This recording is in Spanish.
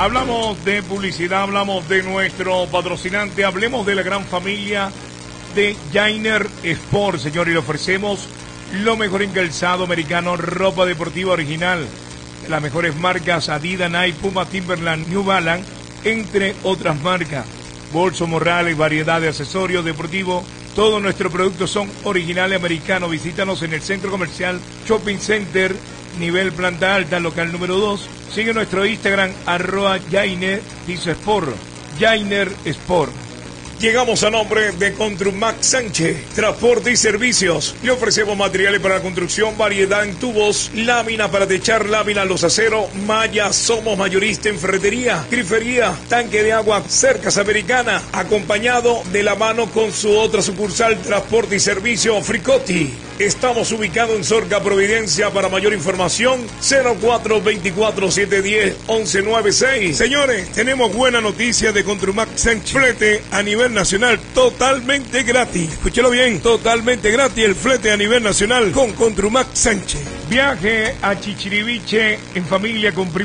Hablamos de publicidad, hablamos de nuestro patrocinante, hablemos de la gran familia de Jainer Sport, señor, y le ofrecemos lo mejor en calzado americano, ropa deportiva original, de las mejores marcas Adidas, Nike, Puma, Timberland, New Balance, entre otras marcas. Bolso, morrales, variedad de accesorios deportivos. Todos nuestros productos son originales americanos. Visítanos en el Centro Comercial Shopping Center, nivel planta alta, local número 2. Sigue nuestro Instagram, @Jainer_Sport. Jainer Sport. Llegamos a nombre de Contrumax Sánchez, transporte y servicios. Le ofrecemos materiales para la construcción, variedad en tubos, lámina para techar, lámina los aceros, malla. Somos mayorista en ferretería, grifería, tanque de agua, cercas americana, acompañado de la mano con su otra sucursal, transporte y servicio, Fricotti. Estamos ubicados en Sorca, Providencia. Para mayor información, 0424-710-1196. Señores, tenemos buena noticia de Contrumax Sánchez. Flete a nivel nacional totalmente gratis. Escúchelo bien, totalmente gratis el flete a nivel nacional con Contrumax Sánchez. Viaje a Chichiriviche en familia con